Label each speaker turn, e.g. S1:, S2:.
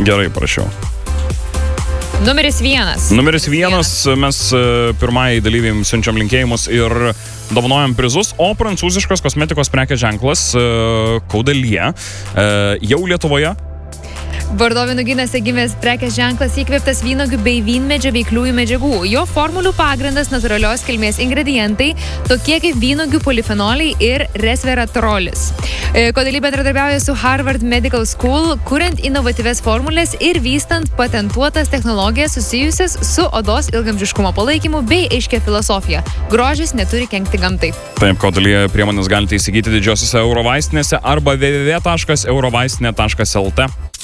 S1: Gerai, prašiau.
S2: Numeris 1.
S1: Numeris 1, mes pirmąjį dalyviai siunčiam linkėjimus ir dovanojam prizus, o prancūziškas kosmetikos prekės ženklas Caudalie jau Lietuvoje.
S2: Bordo vynuogynėse gimęs prekės ženklas įkvėptas vynuogių bei vynmedžio veikliųjų medžiagų. Jo formulių pagrindas natūralios kilmės ingredientai, tokie kaip vynuogių polifenoliai ir resveratrolis. Caudalie bendradarbiauja su Harvard Medical School, kuriant inovatyvias formulės ir vystant patentuotas technologijas susijusias su odos ilgamžiškumo palaikymu bei aiškia filosofija. Grožis neturi kenkti gamtai.
S1: Taip, Caudalie priemonės galite įsigyti didžiosiose eurovaistinėse arba www.eurovaistinė.lt.